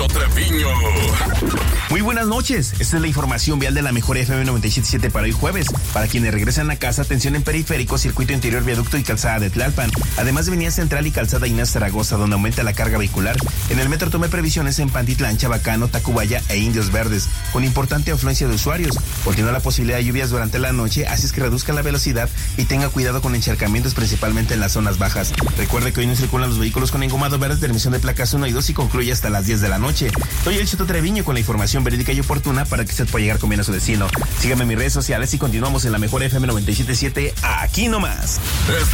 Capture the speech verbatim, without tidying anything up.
Cheto Treviño. Muy buenas noches, esta es la información vial de la mejor F M noventa y siete punto siete para hoy jueves. Para quienes regresan a casa, atención en periférico, circuito interior, viaducto y calzada de Tlalpan. Además de avenida Central y calzada Inés Zaragoza, donde aumenta la carga vehicular. En el metro tome previsiones en Pantitlán, Chabacano, Tacubaya e Indios Verdes, con importante afluencia de usuarios. Continúa la posibilidad de lluvias durante la noche, así es que reduzca la velocidad y tenga cuidado con encharcamientos, principalmente en las zonas bajas. Recuerde que hoy no circulan los vehículos con engomado verde de emisión de placas uno y dos y concluye hasta las diez de la noche. Soy el Cheto Treviño con la información verídica y oportuna para que usted pueda llegar con bien a su destino. Sígame en mis redes sociales y continuamos en la mejor F M noventa y siete punto siete, aquí nomás. Este